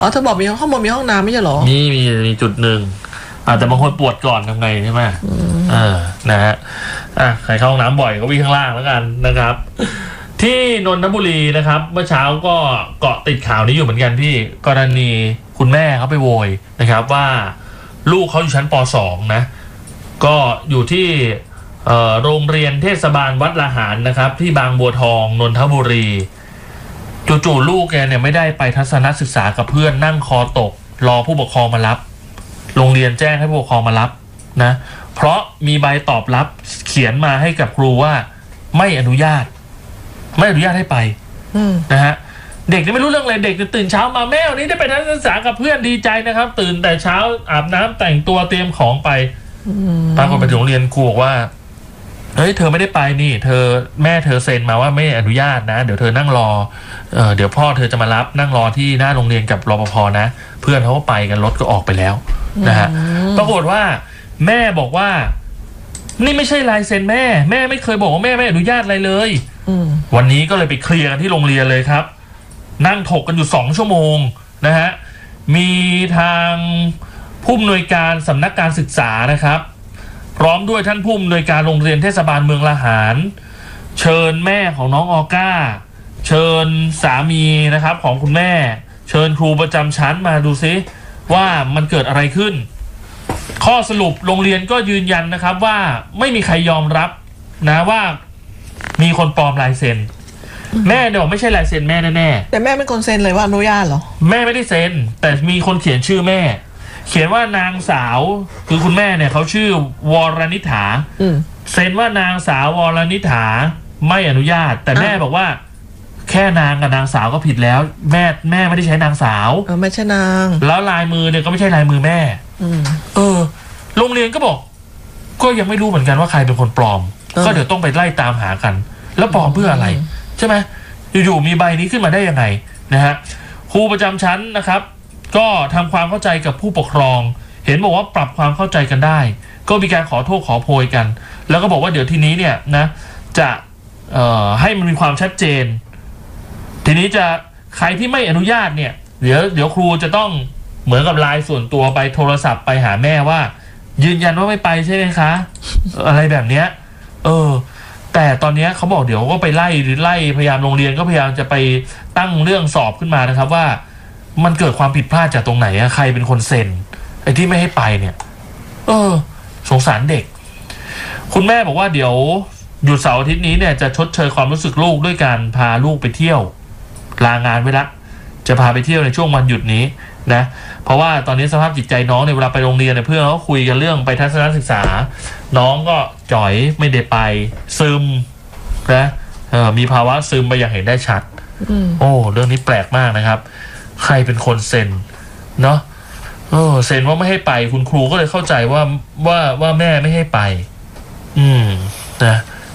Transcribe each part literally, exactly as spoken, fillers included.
อ๋อเธอบอกมีข้างบนมีห้องน้ำไม่ใช่หรอมีมีมีจุดหนึ่งอ่าแต่บางคนปวดก่อนทำไงใช่ไหมเออนะฮะอ่ะใครเข้าห้องน้ำบ่อยก็วิ่งข้างล่างแล้วกันนะครับที่นนทบุรีนะครับเมื่อเช้าก็เกาะติดข่าวนี้อยู่เหมือนกันพี่กรณีคุณแม่เขาไปโวยนะครับว่าลูกเขาอยู่ชั้นป สอง นะก็อยู่ที่โรงเรียนเทศบาลวัดละหารนะครับที่บางบัวทองนนทบุรีจู่ๆลูกแกเนี่ยไม่ได้ไปทัศนศึกษากับเพื่อนนั่งคอตกรอผู้ปกครองมารับโรงเรียนแจ้งให้ผู้ปกครองมารับนะเพราะมีใบตอบรับเขียนมาให้กับครูว่าไม่อนุญาตไม่อนุญาตให้ไปนะฮะเด็กนี่ไม่รู้เรื่องเลยเด็กตื่นเช้ามาแม่วันนี้ได้ไปทัศนศึกษากับเพื่อนดีใจนะครับตื่นแต่เช้าอาบน้ำแต่งตัวเตรียมของไปปรากฏไปถึงโรงเรียนครูบอกว่าเฮ้ยเธอไม่ได้ไปนี่เธอแม่เธอเซ็นมาว่าไม่อนุญาตนะเดี๋ยวเธอนั่งรอเอ่อเดี๋ยวพ่อเธอจะมารับนั่งรอที่หน้าโรงเรียนกับรปภนะเพื่อนเขาก็ไปกันรถก็ออกไปแล้วนะฮะปรากฏว่าแม่บอกว่านี่ไม่ใช่ลายเซ็นแม่แม่ไม่เคยบอกว่าแม่ไม่อนุญาตอะไรเลยวันนี้ก็เลยไปเคลียร์กันที่โรงเรียนเลยครับนั่งถกกันอยู่สองชั่วโมงนะฮะมีทางผู้อำนวยการสำนักการศึกษานะครับพร้อมด้วยท่านผู้อำนวยการโรงเรียนเทศบาลเมืองละหารเชิญแม่ของน้องออก้าเชิญสามีนะครับของคุณแม่เชิญครูประจำชั้นมาดูซิว่ามันเกิดอะไรขึ้นข้อสรุปโรงเรียนก็ยืนยันนะครับว่าไม่มีใครยอมรับนะว่ามีคนปลอมลายเซ็นแม่เนี่ยบอกไม่ใช่ลายเซ็นแม่แน่ๆแต่แม่เป็นคนเซ็นเลยว่าอนุญาตเหรอแม่ไม่ได้เซ็นแต่มีคนเขียนชื่อแม่เขียนว่านางสาวคือคุณแม่เนี่ยเขาชื่อวรนิฐาเซ็นว่านางสาววรนิฐาไม่อนุญาตแต่แม่บอกว่าแค่นางกับนางสาวก็ผิดแล้วแม่แม่ไม่ได้ใช้นางสาวเออไม่ใช่นางแล้วลายมือเนี่ยก็ไม่ใช่ลายมือแม่เออโรงเรียนก็บอกก็ยังไม่รู้เหมือนกันว่าใครเป็นคนปลอมก็เดี๋ยวต้องไปไล่ตามหากันแล้วปลอมเพื่ออะไรใช่ไหมอยู่ๆมีใบนี้ขึ้นมาได้ยังไงนะฮะครูประจำชั้นนะครับก็ทำความเข้าใจกับผู้ปกครองเห็นบอกว่าปรับความเข้าใจกันได้ก็มีการขอโทษขอโพยกันแล้วก็บอกว่าเดี๋ยวทีนี้เนี่ยนะจะเอ่อให้มันมีความชัดเจนทีนี้จะใครที่ไม่อนุญาตเนี่ยเดี๋ยวเดี๋ยวครูจะต้องเหมือนกับไลน์ส่วนตัวไปโทรศัพท์ไปหาแม่ว่ายืนยันว่าไม่ไปใช่ไหมคะ อะไรแบบเนี้ยเออแต่ตอนนี้เขาบอกเดี๋ยวก็ไปไล่หรือไล่พยายามโรงเรียนก็พยายามจะไปตั้งเรื่องสอบขึ้นมานะครับว่ามันเกิดความผิดพลาดจากตรงไหนอะใครเป็นคนเซ็นไอ้ที่ไม่ให้ไปเนี่ยเออสงสารเด็กคุณแม่บอกว่าเดี๋ยวหยุดเสาร์อาทิตย์นี้เนี่ยจะชดเชยความรู้สึกลูกด้วยการพาลูกไปเที่ยวลางานไว้ละจะพาไปเที่ยวในช่วงวันหยุดนี้นะเพราะว่าตอนนี้สภาพจิตใจน้องในเวลาไปโรงเรียนเนี่ยเพื่อนเขาคุยกันเรื่องไปทัศนศึกษาน้องก็จ่อยไม่ได้ไปซึมนะเออมีภาวะซึมไปอย่างเห็นได้ชัดโอ้เรื่องนี้แปลกมากนะครับใครเป็นคนเซ็นเนาะเออเซ็นว่าไม่ให้ไปคุณครูก็เลยเข้าใจว่าว่าว่าแม่ไม่ให้ไปอืมนะ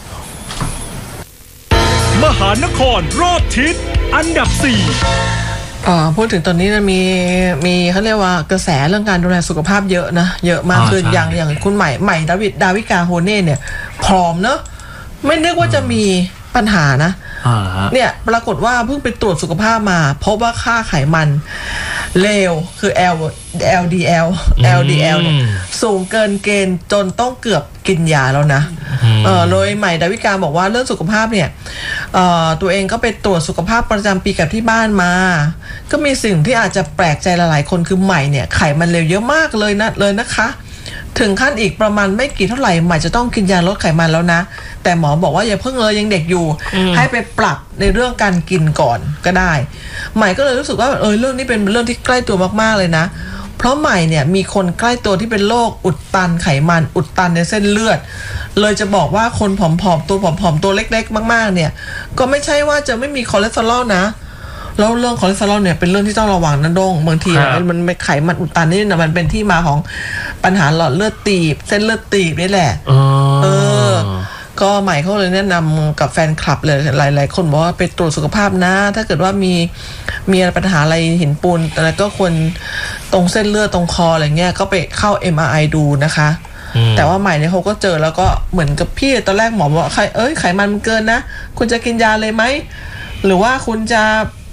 มหานครรอบทิศอันดับสี่อ่าพูดถึงตอนนี้นะมีมีเขาเรียกว่ากระแสเรื่องการดูแลสุขภาพเยอะนะเยอะมากคืออย่างอย่างคุณใหม่ใหม่ดาวิดดาวิกาโฮเน่เนี่ยผอมเนอะไม่นึกว่าจะมีปัญหานะเนี่ยปรากฏว่าเพิ่งไปตรวจสุขภาพมาพบว่าค่าไขมันเลวคือ L แอล ดี แอล แอล ดี แอล เนี่ยสูงเกินเกณฑ์จนต้องเกือบกินยาแล้วนะเออโดยใหม่ดาวิกาบอกว่าเรื่องสุขภาพเนี่ยเอ่อตัวเองก็ไปตรวจสุขภาพประจำปีกับที่บ้านมาก็มีสิ่งที่อาจจะแปลกใจหลายๆคนคือใหม่เนี่ยไขมันเลวเยอะมากเลยนะเลยนะคะถึงขั้นอีกประมาณไม่กี่เท่าไหร่ใหม่จะต้องกินยาลดไขมันแล้วนะแต่หมอบอกว่าอย่าเพิ่งเลยยังเด็กอยู่ให้ไปปรับในเรื่องการกินก่อนก็ได้ใหม่ก็เลยรู้สึกว่าเออเรื่องนี้เป็นเรื่องที่ใกล้ตัวมากๆเลยนะเพราะใหม่เนี่ยมีคนใกล้ตัวที่เป็นโรคอุดตันไขมันอุดตันในเส้นเลือดเลยจะบอกว่าคนผอมๆตัวผอมๆตัวเล็กๆมากๆเนี่ยก็ไม่ใช่ว่าจะไม่มีคอเลสเตอรอลนะแล้วเรื่องคอเลสเตอรอลเนี่ยเป็นเรื่องที่ต้องระวังนะดงบางทีมันมันไขมันอุดตันนี่นะมันเป็นที่มาของปัญหาหลอดเลือดตีบเส้นเลือดตีบนี่แหละเออก็ใหม่เขาเลยแนะนำกับแฟนคลับเลยหลายๆคนบอกว่าไปตรวจสุขภาพนะถ้าเกิดว่ามีมีปัญหาอะไรหินปูนอะไรก็ควรตรงเส้นเลือดตรงคออะไรเงี้ยก็ไปเข้า เอ็ม อาร์ ไอ ดูนะคะแต่ว่าใหม่เนี่ยเขาก็เจอแล้วก็เหมือนกับพี่ตอนแรกหมอบอกว่าไขเอ้ยไขมันมันเกินนะคุณจะกินยาเลยไหมหรือว่าคุณจะ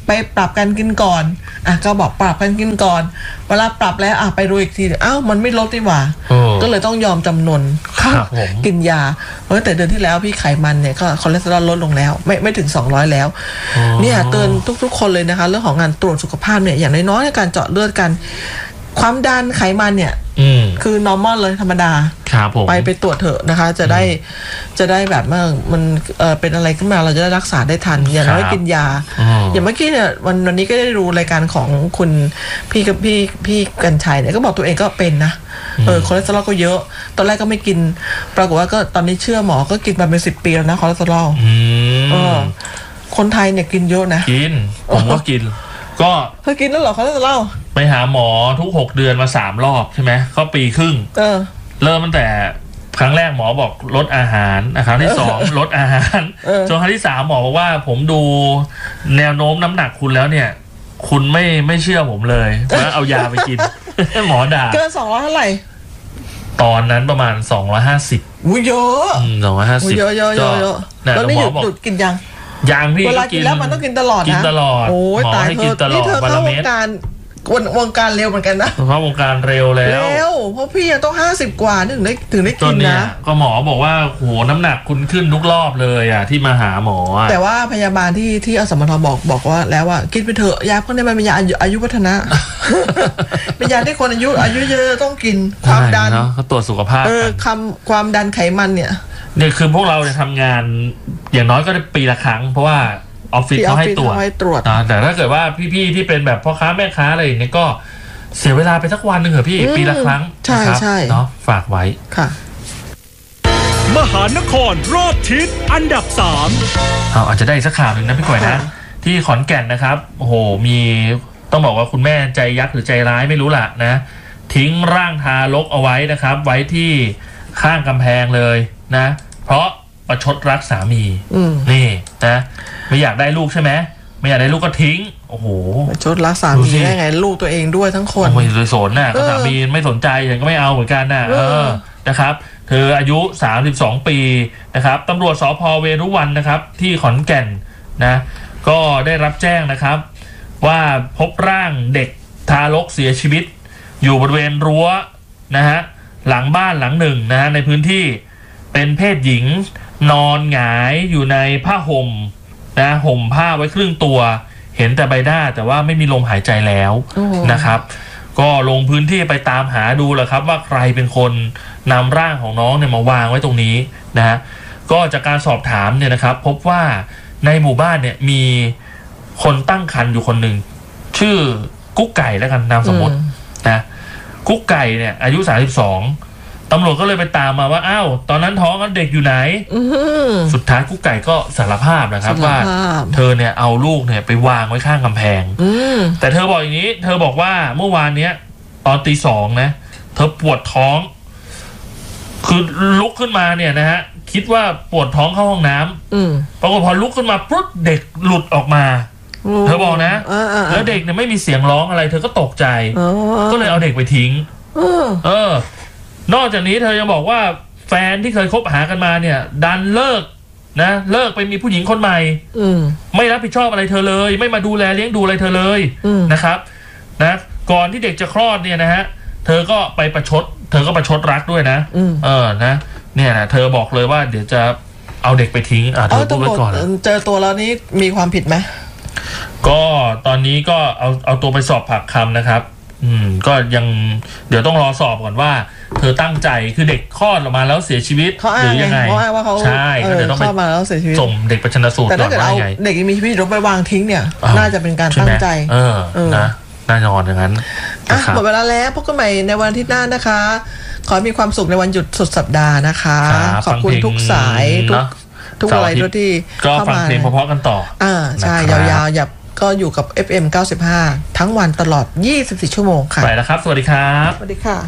ไปปรับกันกินก่อนอ่ะก็บอกปรับกันกินก่อนเวลาปรับแล้วอ่ะไปดูอีกทีอ้าวมันไม่ลดนี่หว่าก็เลยต้องยอมจำนนกินยาเพราะแต่เดือนที่แล้วพี่ไขมันเนี่ยก็คอเลสเตอรอลลดลงแล้วไม่ไม่ถึงสองร้อยแล้วเนี่ยเตือนทุกๆคนเลยนะคะเรื่องของการตรวจสุขภาพเนี่ยอย่างน้อยๆในการเจาะเลือดกันความดันไขมันเนี่ยคือ normal เลยธรรมดาไปไปตรวจเถอะนะคะจะได้จะได้แบบว่ามันเออเป็นอะไรขึ้นมาเราจะได้รักษาได้ทันอย่างน้อยกินยาอย่างเมื่อกี้เนี่ยวันวันนี้ก็ได้รู้รายการของคุณพี่กับพี่พี่กัญชัยเนี่ยก็บอกตัวเองก็เป็นนะเออคอเลสเตอรอลก็เยอะตอนแรกก็ไม่กินปรากฏว่าก็ตอนนี้เชื่อหมอก็กินมาเป็นสิบปีแล้วนะคอเลสเตอรอลเออคนไทยเนี่ยกินเยอะนะกินผมก็กินก็เธอกินแล้วเหรอคอเลสเตอรอลไปหาหมอทุกหกเดือนมาสามรอบใช่ไหมก็ปีครึ่งเออเริ่มตั้งแต่ครั้งแรกหมอบอกลดอาหารครั้งที่สองลดอาหารจนครั้งที่สามหมอบอกว่าผมดูแนวโน้มน้ำหนักคุณแล้วเนี่ยคุณไม่ไม่เชื่อผมเลยว่าเอายาไปกินหมอด่าเกินสองร้อยเท่าไหร่ตอนนั้นประมาณสองร้อยห้าสิบอุ้ยเยอะสองร้อยห้าสิบเยอะเยอะเยอะแล้วนี่หยุดหยุดกินยังยังพี่เวลากินแล้วมันต้องกินตลอดนะกินตลอดโอ้ยตายเธอนี่เธอเข้าวงการวงการเร็วเหมือนกันนะเข้าวงการเร็วแล้วเร็วเพราะพี่ยังต้องห้าสิบกว่าถึงได้ถึงได้กินนะก็หมอบอกว่าโหน้ำหนักคุณขึ้นทุกรอบเลยอ่ะที่มาหาหมอแต่ว่าพยาบาลที่ที่อสมทบอกบอกว่าแล้วว่ากินไปเถอะยาพวกนี้มันเป็นยาอายุวัฒนะเป็นยาที่คนอายุอายุเยอะต้องกินความดันเนาะเขาตรวจสุขภาพเออคำความดันไขมันเนี่ยเนี่ยคือพวกเราเนี่ยทำงานอย่างน้อยก็ได้ปีละครั้งเพราะว่าออฟฟิศเขาให้ตรวจแต่ถ้าเกิดว่าพี่ๆที่เป็นแบบพ่อค้าแม่ค้าอะไรอย่างเงี้ยก็เสียเวลาไปสักวันหนึ่งเหรอพี่ปีละครั้งใช่ใช่เนาะฝากไว้ค่ะมหานครรอบทิศอันดับสามเอาอาจจะได้สักข่าวหนึ่งนะพี่ก๋วยนะที่ขอนแก่นนะครับโอ้โหมีต้องบอกว่าคุณแม่ใจยักษ์หรือใจร้ายไม่รู้ล่ะนะทิ้งร่างทารกเอาไว้นะครับไว้ที่ข้างกำแพงเลยนะเพราะประชดรักสามีนี่นะไม่อยากได้ลูกใช่ไหมไม่อยากได้ลูกก็ทิ้งโอ้โหประชดรักสามีได้ไงลูกตัวเองด้วยทั้งคนไม่เลยสนน่ะก็สามีไม่สนใจฉันก็ไม่เอาเหมือนกันน่ะเออนะครับเธออายุสามสิบสองปีนะครับตำรวจสภ.เวรุวันนะครับที่ขอนแก่นนะก็ได้รับแจ้งนะครับว่าพบร่างเด็กทารกเสียชีวิตอยู่บริเวณรั้วนะฮะหลังบ้านหลังหนึ่งนะฮะในพื้นที่เป็นเพศหญิงนอนหงายอยู่ในผ้าห่มนะห่มผ้าไว้ครึ่งตัวเห็นแต่ใบหน้าแต่ว่าไม่มีลมหายใจแล้วนะครับก็ลงพื้นที่ไปตามหาดูแหละครับว่าใครเป็นคนนำร่างของน้องเนี่ยมาวางไว้ตรงนี้นะฮะก็จากการสอบถามเนี่ยนะครับพบว่าในหมู่บ้านเนี่ยมีคนตั้งครรภ์อยู่คนหนึ่งชื่อกุ๊กไก่แล้วกันนามสมมตินะกุ๊กไก่เนี่ยอายุสามสิบสองตำรวจก็เลยไปตามมาว่าอ้าวตอนนั้นท้องเด็กอยู่ไหนสุดท้ายกุ๊กไก่ก็สารภาพนะครับว่าเธอเนี่ยเอาลูกเนี่ยไปวางไว้ข้างกำแพงแต่เธอบอกอย่างนี้เธอบอกว่าเมื่อวานเนี้ยตอนตีสองนะเธอปวดท้องคือลุกขึ้นมาเนี่ยนะฮะคิดว่าปวดท้องเข้าห้องน้ำปรากฏพอลุกขึ้นมาปุ๊บเด็กหลุดออกมาเธอบอกนะแล้วเด็กเนี่ยไม่มีเสียงร้องอะไรเธอก็ตกใจก็เลยเอาเด็กไปทิ้งเออนอกจากนี้เธอยังบอกว่าแฟนที่เคยคบหากันมาเนี่ยดันเลิกนะเลิกไปมีผู้หญิงคนใหม่ไม่รับผิดชอบอะไรเธอเลยไม่มาดูแลเลี้ยงดูอะไรเธอเลยนะครับนะก่อนที่เด็กจะคลอดเนี่ยนะฮะเธอก็ไปประชดเธอก็ประชดรักด้วยนะเออนะเนี่ยนะเธอบอกเลยว่าเดี๋ยวจะเอาเด็กไปทิ้งอ่ะเธอพูดไว้ก่อนเจอตัวแล้วนี้มีความผิดไหมก็ตอนนี้ก็เอาเอาตัวไปสอบปากคำนะครับอืมก็ยังเดี๋ยวต้องรอสอบก่อนว่าเธอตั้งใจคือเด็กคลอดออกมาแล้วเสียชีวิตหรือยังไงใช่ก็เดี๋ยวต้องไปส่งเด็กไปชันสูตรก่อนว่าไงเด็กมีชีวิตรถไปวางทิ้งเนี่ยน่าจะเป็นการตั้งใจเออนะน่านอนอย่างนั้นหมดเวลาแล้วพบกันใหม่ในวันอาทิตย์หน้านะคะขอมีความสุขในวันหยุดสุดสัปดาห์นะคะขอบคุณทุกสายทุกทุกอะไรด้วยที่เข้ามาฟังเพลงเพราะๆกันต่ออ่าใช่ยาวๆอย่าก็อยู่กับ เอฟ เอ็ม เก้าสิบห้า ทั้งวันตลอดยี่สิบสี่ชั่วโมงค่ะไปแล้วครับสวัสดีครับสวัสดีค่ะ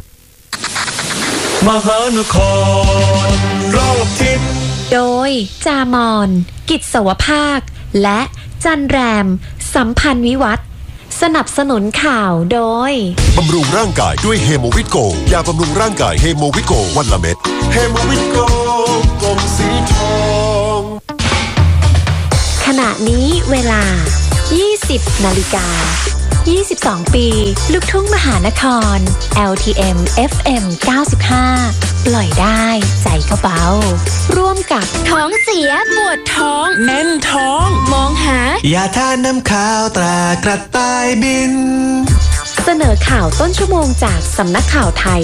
มหานครรอบทิศโดยจามอนกิจสวภาคและจันแรมสัมพันธ์วิวัฒน์สนับสนุนข่าวโดยบำรุงร่างกายด้วยเฮโมวิตโกยาบำรุงร่างกายเฮโมวิตโกวันละเม็ดเฮโมวิตโกกลมสีทองขณะนี้เวลายี่สิบนาฬิกายี่สิบสองปีลูกทุ่งมหานคร แอล ที เอ็ม เอฟ เอ็ม เก้าสิบห้า ปล่อยได้ใจก็เบาร่วมกับท้องเสียปวดท้องแน่นท้องมองหายาทาน้ำขาวตรากระต่ายบินเสนอข่าวต้นชั่วโมงจากสำนักข่าวไทย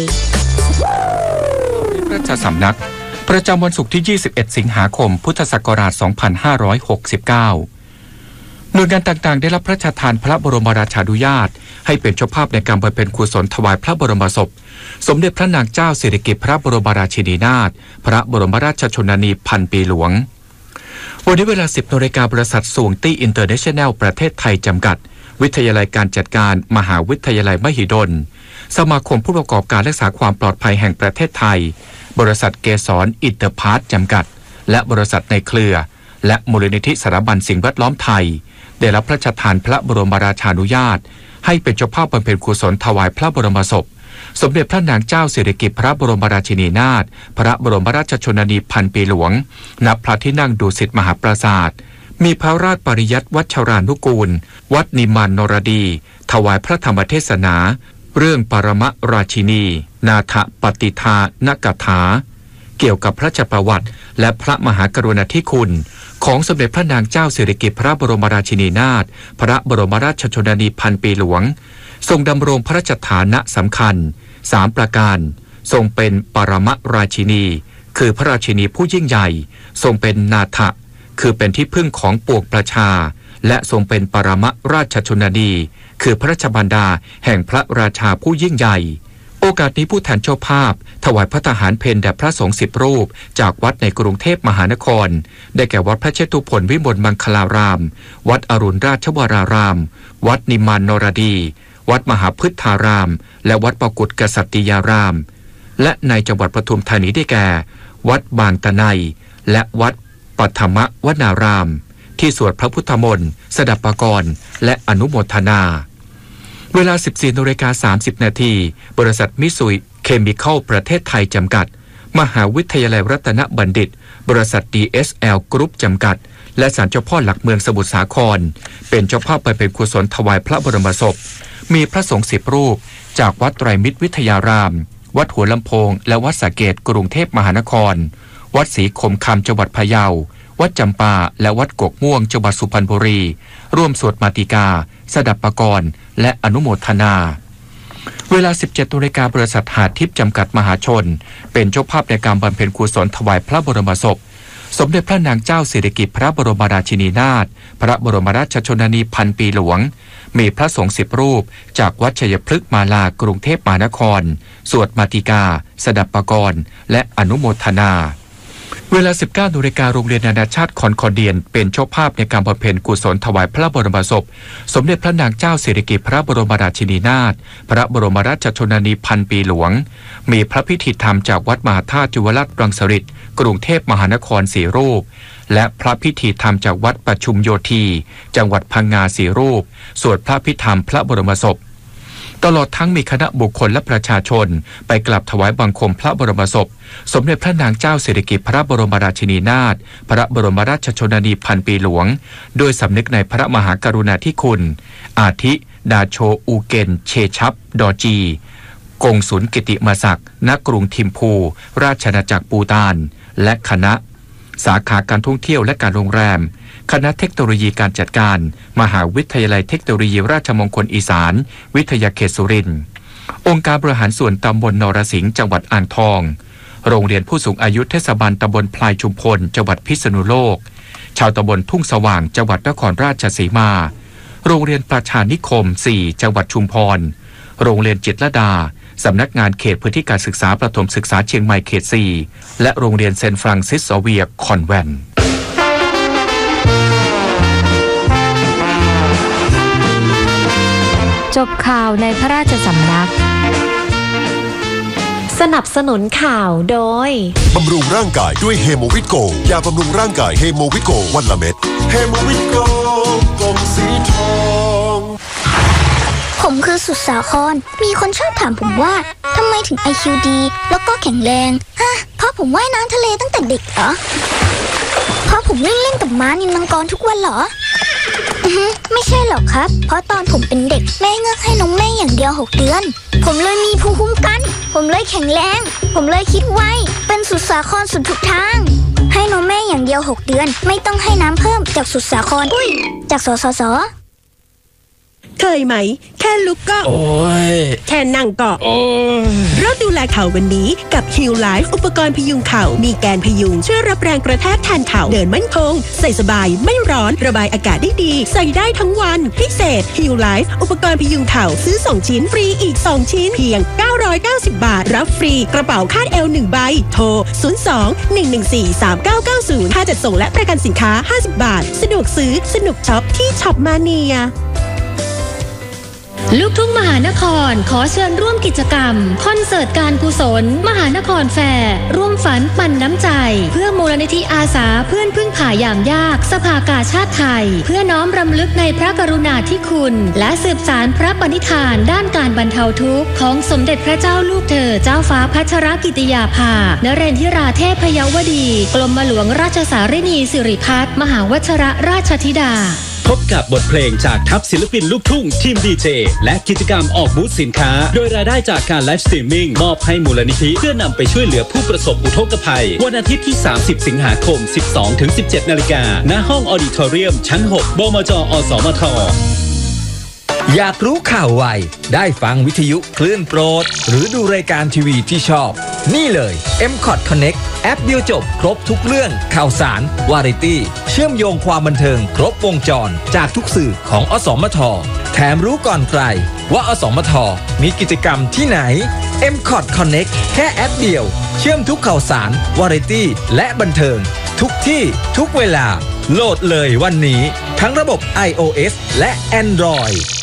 ราชสำนักประจำวันศุกร์ที่ยี่สิบเอ็ดสิงหาคมพุทธศักราชสองพันห้าร้อยหกสิบเก้าหน่วยงานต่างๆได้รับพระราชทานพระบรมราชานุญาตให้เป็นเจ้าภาพในการบำเพ็ญกุศลถวายพระบรมศพสมเด็จพระนางเจ้าสิริกิติ์พระบรมราชินีนาถพระบรมราชชนนีพันปีหลวงวันนี้เวลา สิบนาฬิกาบริษัทสูงตี้อินเตอร์เนชั่นแนลประเทศไทยจำกัดวิทยาลัยการจัดการมหาวิทยาลัยมหิดลสมาคมผู้ประกอบการรักษาความปลอดภัยแห่งประเทศไทยบริษัทเกษรอินเตอร์พาร์ทจำกัดและบริษัทในเครือและมูลนิธิสถาบันสิ่งแวดล้อมไทยได้รับพระราชทานพระบรมราชานุญาตให้เป็นเจ้าภาพบำเพ็ญกุศลถวายพระบรมศพสมเด็จพระนางเจ้าสิริกิติ์พระบรมราชินีนาถพระบรมราชชนนีพันปีหลวงณพระที่นั่งดุสิตมหาปราสาทมีพระราชปริยัติวัชรานุกูลวัดนิมานนรดีถวายพระธรรมเทศนาเรื่องปรมราชินีนาถปฏิทานกถาเกี่ยวกับพระราชประวัติและพระมหากรุณาธิคุณของสมเด็จพระนางเจ้าสิริกิติ์พระบรมราชินีนาถพระบรมราชชนนีพันปีหลวงทรงดำรงพระราชฐานะสำคัญสามประการทรงเป็นปรมราชินีคือพระราชินีผู้ยิ่งใหญ่ทรงเป็นนาถคือเป็นที่พึ่งของปวงประชาและทรงเป็นปรมราชชนนีคือพระราชบิดาแห่งพระราชาผู้ยิ่งใหญ่โอกาสนี้ผู้แทนเจ้าภาพถวายพระทหารเพลแด่พระสงฆ์สิบรูปจากวัดในกรุงเทพมหานครได้แก่วัดพระเชตุพนวิมลมังคลารามวัดอรุณราชวรารามวัดนิมานนรดีวัดมหาพฤทธารามและวัดปกุฏกษัตริยารามและในจังหวัดปทุมธานีได้แก่วัดบางตะไนและวัดปัทมวนารามที่สวดพระพุทธมนต์สดับปกรณ์และอนุโมทนาเวลา สิบสี่นาฬิกาสามสิบนาทีบริษัทมิตซุยเคมีคอลประเทศไทยจำกัดมหาวิทยาลัยรัตนบัณฑิตบริษัท ดี เอส แอล กรุ๊ปจำกัดและศาลเจ้าพ่อหลักเมืองสมุทรสาครเป็นเจ้าภาพไปเป็นกุศลถวายพระบรมศพมีพระสงฆ์สิบรูปจากวัดไตรมิตรวิทยารามวัดหัวลำโพงและวัดสระเกษกรุงเทพมหานครวัดศรีคมคำจังหวัดพะเยาวัดจำปาและวัดกกม่วงจังหวัดสุพรรณบุรีร่วมสวดมาติกาสดับปกรณ์และอนุโมทนาเวลา สิบเจ็ดนาฬิกาบริษัทหาทิพย์จำกัดมหาชนเป็นเจ้าภาพในการบำเพ็ญกุศลถวายพระบรมศพสมเด็จพระนางเจ้าสิริกิติ์พระบรมราชินีนาถพระบรมราชชนนีพันปีหลวงมีพระสงฆ์สิบรูปจากวัดชัยพฤกษ์มาลากรุงเทพมหานครสวดมาติกาสดับปกรณ์และอนุโมทนาเวลา สิบเก้านาฬิกาโรงเรียนนานาชาติคอนคอร์เดียนเป็นเจ้าภาพในการบำเพ็ญกุศลถวายพระบรมศพสมเด็จพระนางเจ้าสิริกิติ์พระบรมราชินีนาถพระบรมราชชนนีพันปีหลวงมีพระพิธีธรรมจากวัดมหาธาตุจุฬาลรังสฤษฎ์กรุงเทพมหานครสี่รูปและพระพิธีธรรมจากวัดประชุมโยธีจังหวัดพังงาสี่รูปสวดพระพิธรรมพระบรมศพตลอดทั้งมีคณะบุคคลและประชาชนไปกราบถวายบังคมพระบรมศพสมเด็จพระนางเจ้าสิริกิติ์พระบรมราชินีนาถพระบรมราชชนนีพันปีหลวงโดยสำนึกในพระมหากรุณาธิคุณอาทิดาโชอูเกนเชชับดอจีกงสุลกิติมศักดิ์ณกรุงทิมพูราชอาณาจักรปูฏานและคณะสาขาการท่องเที่ยวและการโรงแรมคณะเทคโนโลยีการจัดการมหาวิทยาลัยเทคโนโลยีราชมงคลอีสานวิทยาเขตสุรินทร์องค์การบริหารส่วนตำบลนรสิงห์จังหวัดอ่างทองโรงเรียนผู้สูงอายุเทศบาลตำบลพลายชุมพลจังหวัดพิษณุโลกชาวตำบลทุ่งสว่างจังหวัดนครราชสีมาโรงเรียนประชานิคมสี่จังหวัดชุมพรโรงเรียนจิตรลดาสำนักงานเขตพื้นที่การศึกษาประถมศึกษาเชียงใหม่เขตสี่และโรงเรียนเซนต์ฟรังซิสเซเวียร์คอนแวนต์จบข่าวในพระราชสำนักสนับสนุนข่าวโดยบำรุงร่างกายด้วยเฮโมวิโกยาบำรุงร่างกายเฮโมวิโกวันละเม็ดเฮโมวิโกกล่องสีทองผมคือสุดสาครมีคนชอบถามผมว่าทำไมถึง ไอ คิว ดี แล้วก็แข็งแรงฮะเพราะผมว่ายน้ำทะเลตั้งแต่เด็กเหรอเพราะผมวิ่งเล่นกับม้านิลมังกรทุกวันเหรออือฮึไม่ใช่หรอกครับเพราะตอนผมเป็นเด็กแม่เงือกให้นมแม่อย่างเดียวหกเดือนผมเลยมีภูมิคุ้มกันผมเลยแข็งแรงผมเลยคิดไวเป็นสุดสาครสุดทุกทางให้นมแม่อย่างเดียวหกเดือนไม่ต้องให้น้ำเพิ่มจากสุดสาครอุ้ยจากสสสเคยไหมแค่ลุกก็โอ้ยแค่นั่งก็โอ้ยเริ่มดูแลเข่าวันนี้กับ Heal Life อุปกรณ์พยุงเข่ามีแกนพยุงช่วยรับแรงกระแทกแทนเข่าเดินมั่นคงใส่สบายไม่ร้อนระบายอากาศได้ดีใส่ได้ทั้งวันพิเศษ Heal Life อุปกรณ์พยุงเข่าซื้อสองชิ้นฟรีอีกสองชิ้นเพียงเก้าร้อยเก้าสิบบาทรับฟรีกระเป๋าคาดเอวหนึ่งใบโทรศูนย์ สอง หนึ่ง หนึ่ง สี่ สาม เก้า เก้า ศูนย์ค่าจัดส่งและประกันสินค้าห้าสิบบาทสะดวกซื้อสนุกช็อปที่ช็อปมาเนียลูกทุ่งมหานครขอเชิญร่วมกิจกรรมคอนเสิร์ตการกุศลมหานครแฟร์ร่วมฝันปั่นน้ำใจเพื่อมูลนิธิอาสาเพื่อนพึ่งผ่ายามยากสภากาชาติไทยเพื่อน้อมรำลึกในพระกรุณาธิคุณและสืบสานพระปณิธานด้านการบรรเทาทุกข์ของสมเด็จพระเจ้าลูกเธอเจ้าฟ้าพัชรกิติยาภานเรนทิราเทพยวดีกรมหลวงราชสารินีสิริพัฒน์มหาวชิรราชธิดาพบกับบทเพลงจากทัพศิลปินลูกทุ่งทีมดีเจและกิจกรรมออกบูธสินค้าโดยรายได้จากการไลฟ์สตรีมมิ่งมอบให้มูลนิธิเพื่อนำไปช่วยเหลือผู้ประสบอุทกภัยวันอาทิตย์ที่สามสิบสิงหาคม สิบสองถึงสิบเจ็ด นาฬิกาณห้องออดิทอเรียมชั้นหกบมจอสมทอยากรู้ข่าวไวได้ฟังวิทยุคลื่นโปรดหรือดูรายการทีวีที่ชอบนี่เลย เอ็ม คอท Connect แอปเดียวจบครบทุกเรื่องข่าวสารวาไรตี้เชื่อมโยงความบันเทิงครบวงจรจากทุกสื่อของอสมทแถมรู้ก่อนใครว่าอสมทมีกิจกรรมที่ไหน เอ็ม คอท Connect แค่แอปเดียวเชื่อมทุกข่าวสารวาไรตี้และบันเทิงทุกที่ทุกเวลาโหลดเลยวันนี้ทั้งระบบ iOS และ Android